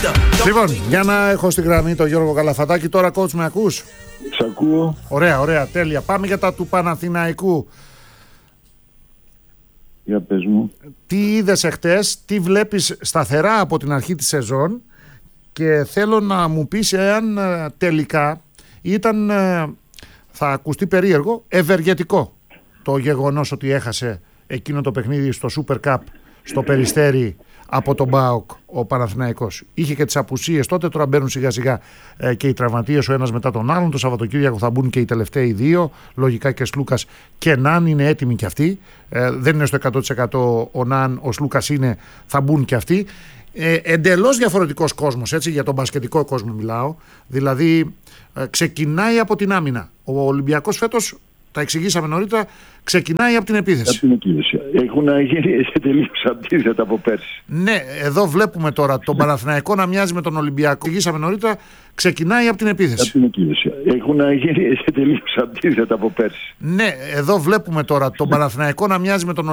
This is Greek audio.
Λοιπόν, για να έχω στην γραμμή τον Γιώργο Καλαφατάκη. Τώρα, coach, με ακούς? Σ' ακούω. Ωραία, ωραία, τέλεια. Πάμε για τα του Παναθηναϊκού. Για πες μου. Τι είδες εχθές, τι βλέπεις σταθερά από την αρχή της σεζόν, και θέλω να μου πεις εάν τελικά ήταν, θα ακουστεί περίεργο, ευεργετικό το γεγονός ότι έχασε εκείνο το παιχνίδι στο Super Cup στο Περιστέρι από τον ΠΑΟΚ ο Παναθηναϊκός. Είχε και τις απουσίες τότε, τώρα μπαίνουν σιγά σιγά και οι τραυματίες ο ένας μετά τον άλλον. Το Σαββατοκύριακο θα μπουν και οι τελευταίοι δύο, λογικά και Σλούκας και Ναν είναι έτοιμοι και αυτοί. Δεν είναι στο 100% ο Ναν, ο Σλούκας είναι, θα μπουν και αυτοί. Εντελώς διαφορετικός κόσμος, έτσι, για τον μπασκετικό κόσμο μιλάω. Δηλαδή ξεκινάει από την άμυνα. Ο Ολυμπιακός φέτος, τα εξηγήσαμε νωρίτερα, ξεκινάει από την επίθεση. Από την επίθεση. Έχουν γίνει τελείως αντίθετα από πέρσι. Ναι, εδώ βλέπουμε τώρα τον Παναθηναϊκό να μοιάζει με τον Ολυμπιακό. Εξηγήσαμε νωρίτερα, ξεκινάει από την επίθεση. Από την επίθεση. Έχουν γίνει τελείως αντίθετα από πέρσι. Ναι, εδώ βλέπουμε τώρα τον Παναθηναϊκό να μοιάζει με τον